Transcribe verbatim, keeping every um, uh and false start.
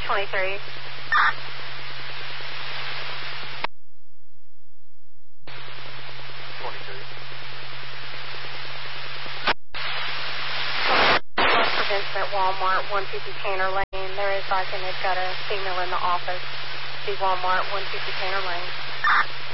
twenty-three. At Walmart, one fifty Tanner Lane. They're advising they've got a female in the office. See Walmart, one fifty Tanner Lane.